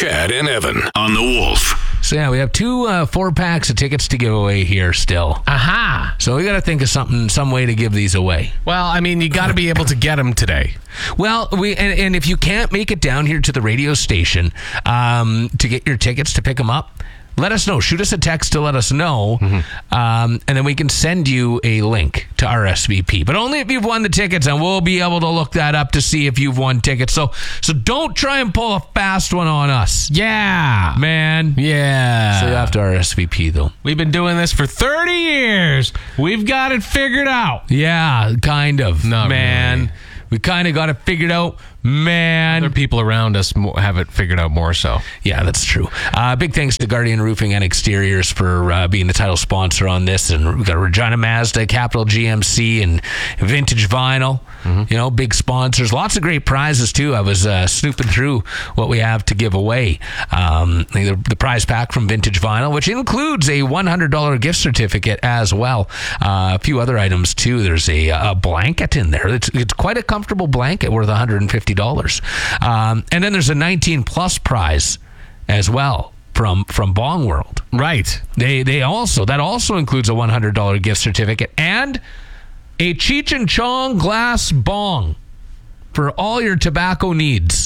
Chad and Evan on The Wolf. So yeah, we have two 4-packs of tickets to give away here still. Aha! So we got to think of some way to give these away. Well, I mean, you got to be able to get them today. Well, and if you can't make it down here to the radio station to get your tickets to pick them up, let us know. Shoot us a text to let us know, and then we can send you a link to RSVP. But only if you've won the tickets, and we'll be able to look that up to see if you've won tickets. So don't try and pull a fast one on us. Yeah. Man. Yeah. So you have to RSVP, though. We've been doing this for 30 years. We've got it figured out. Yeah, kind of. Not man. really. We kind of got it figured out, man. Other people around us have it figured out more so. Yeah, that's true. Big thanks to Guardian Roofing and Exteriors for being the title sponsor on this. And we've got Regina Mazda, Capital GMC, and Vintage Vinyl. You know, big sponsors. Lots of great prizes, too. I was snooping through what we have to give away. The prize pack from Vintage Vinyl, which includes a $100 gift certificate as well. A few other items, too. There's a blanket in there. It's quite a comfortable blanket worth $150. And then there's a 19-plus prize as well from Bong World. Right. That also includes a $100 gift certificate and a Cheech and Chong glass bong for all your tobacco needs.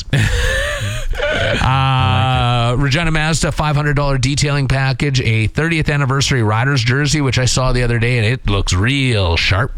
Regina Mazda $500 detailing package, a 30th anniversary Riders jersey, which I saw the other day, and it looks real sharp.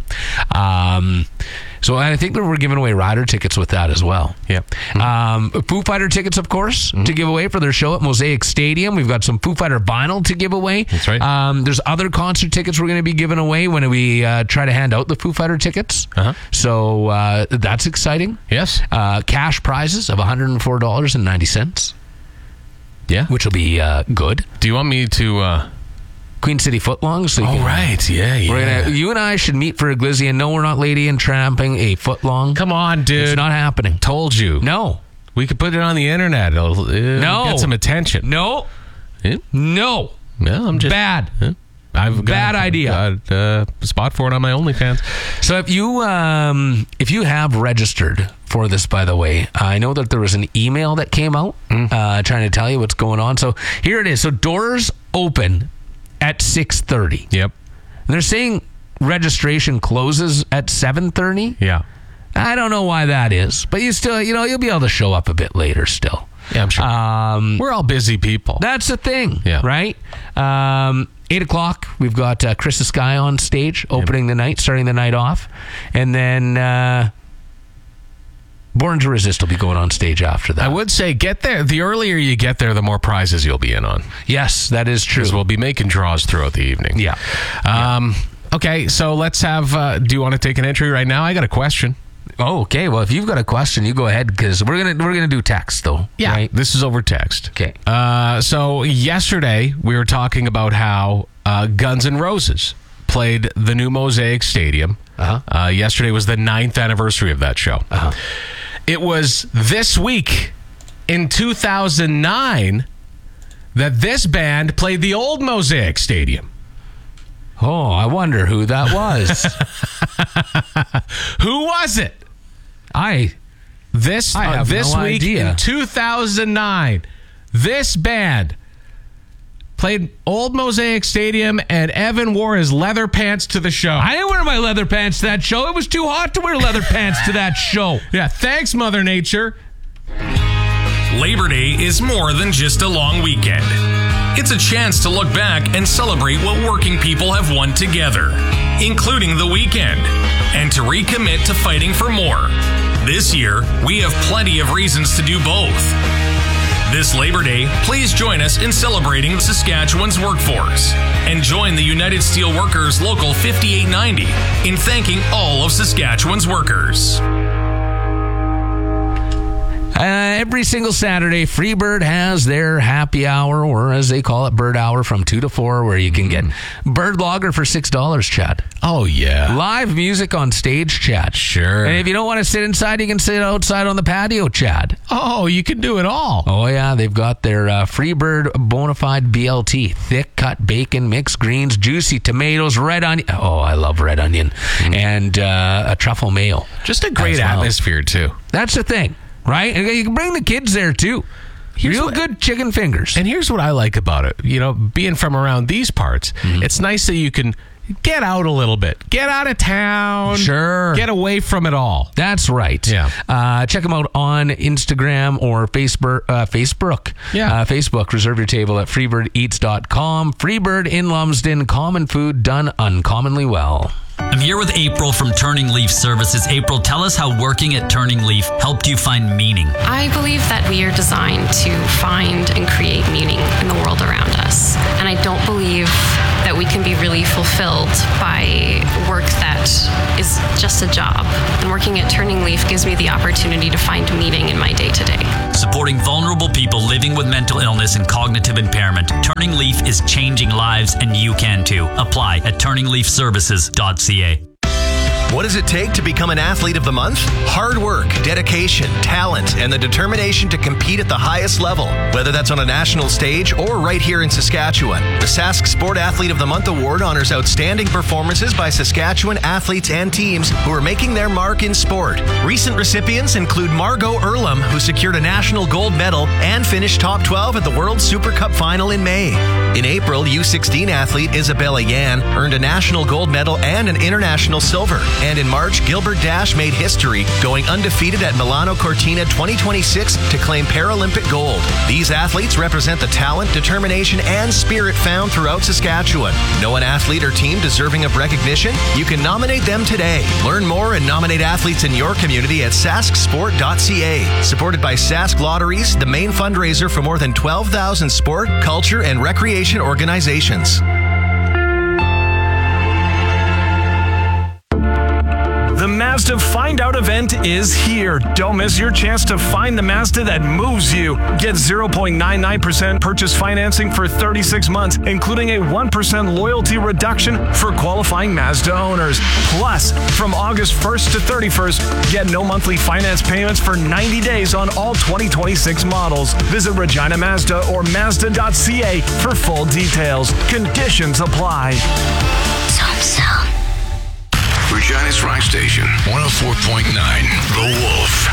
So I think that we're giving away rider tickets with that as well. Yep. Foo Fighter tickets, of course, to give away for their show at Mosaic Stadium. We've got some Foo Fighter vinyl to give away. That's right. There's other concert tickets we're going to be giving away when we try to hand out the Foo Fighter tickets. So that's exciting. Yes. Cash prizes of $104.90. Yeah. Which will be good. Do you want me to... Queen City Footlongs. So right. Yeah. You and I should meet for a glizzy, and no, we're not lady and tramping a footlong. Come on, dude. It's not happening. Told you. No. We could put it on the internet. It'll get some attention. No. Yeah. No. Well, I'm just... Bad. I've got idea. A spot for it on my OnlyFans. So if you have registered for this, by the way, I know that there was an email that came out trying to tell you what's going on. So here it is. So doors open at 6:30. Yep. And they're saying registration closes at 7:30. Yeah. I don't know why that is, but you still, you'll be able to show up a bit later still. Yeah, I'm sure. We're all busy people. That's the thing, yeah. Right? 8 o'clock, we've got Chris Sky on stage, opening the night, starting the night off. And then Born to Resist will be going on stage after that. I would say get there. The earlier you get there, the more prizes you'll be in on. Yes, that is true. Because we'll be making draws throughout the evening. Yeah. Okay, so let's have... do you want to take an entry right now? I got a question. Oh, okay. Well, if you've got a question, you go ahead, because we're gonna do text though. Yeah, right? This is over text. Okay. So yesterday we were talking about how Guns N' Roses played the new Mosaic Stadium. Yesterday was the 9th anniversary of that show. It was this week in 2009 that this band played the old Mosaic Stadium. Oh, I wonder who that was. Who was it? This have this no week idea. in 2009, this band played Old Mosaic Stadium, and Evan wore his leather pants to the show. I didn't wear my leather pants to that show. It was too hot to wear leather pants to that show. Yeah, thanks, Mother Nature. Labor Day is more than just a long weekend. It's a chance to look back and celebrate what working people have won together, including the weekend, and to recommit to fighting for more. This year, we have plenty of reasons to do both. This Labor Day, please join us in celebrating Saskatchewan's workforce and join the United Steelworkers Local 5890 in thanking all of Saskatchewan's workers. Every single Saturday, Freebird has their happy hour, or as they call it, Bird Hour, from 2 to 4, where you can get Bird Lager for $6, Chad. Oh, yeah. Live music on stage, Chad. Sure. And if you don't want to sit inside, you can sit outside on the patio, Chad. Oh, you can do it all. Oh, yeah. They've got their Freebird Bonafide BLT. Thick cut bacon, mixed greens, juicy tomatoes, red onion. Oh, I love red onion. And a truffle mayo. Just a great atmosphere, too. That's the thing. Right? And you can bring the kids there, too. Real good chicken fingers. And here's what I like about it. You know, being from around these parts, it's nice that you can get out a little bit. Get out of town. Sure. Get away from it all. That's right. Yeah. Check them out on Instagram or Facebook. Yeah. Facebook. Reserve your table at freebirdeats.com. Freebird in Lumsden. Common food done uncommonly well. I'm here with April from Turning Leaf Services. April, tell us how working at Turning Leaf helped you find meaning. I believe that we are designed to find and create meaning in the world around us. And I don't believe that we can be really fulfilled by work that is just a job. And working at Turning Leaf gives me the opportunity to find meaning in my day-to-day. Supporting vulnerable people living with mental illness and cognitive impairment, Turning Leaf is changing lives, and you can too. Apply at turningleafservices.ca. What does it take to become an Athlete of the Month? Hard work, dedication, talent, and the determination to compete at the highest level, whether that's on a national stage or right here in Saskatchewan. The Sask Sport Athlete of the Month Award honors outstanding performances by Saskatchewan athletes and teams who are making their mark in sport. Recent recipients include Margot Earlham, who secured a national gold medal and finished top 12 at the World Super Cup final in May. In April, U16 athlete Isabella Yan earned a national gold medal and an international silver. And in March, Gilbert Dash made history, going undefeated at Milano Cortina 2026 to claim Paralympic gold. These athletes represent the talent, determination, and spirit found throughout Saskatchewan. Know an athlete or team deserving of recognition? You can nominate them today. Learn more and nominate athletes in your community at sasksport.ca. Supported by Sask Lotteries, the main fundraiser for more than 12,000 sport, culture, and recreation organizations. The Mazda Find Out event is here. Don't miss your chance to find the Mazda that moves you. Get 0.99% purchase financing for 36 months, including a 1% loyalty reduction for qualifying Mazda owners. Plus, from August 1st to 31st, get no monthly finance payments for 90 days on all 2026 models. Visit Regina Mazda or Mazda.ca for full details. Conditions apply. Regina's Rock Station, 104.9, The Wolf.